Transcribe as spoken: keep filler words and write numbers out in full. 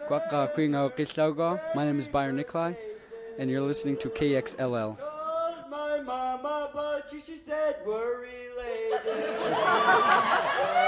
Kwaka Kwingo Kislogo. My name is Byron Nikolai, and you're listening to K X L L. Called my mama, but she, she said we're related.